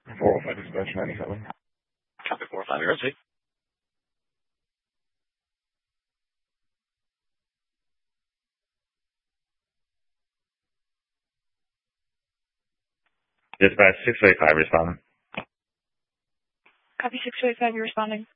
405 dispatch 97. Copy 405, you're ready. Dispatch 685 responding. Copy 685, you're responding.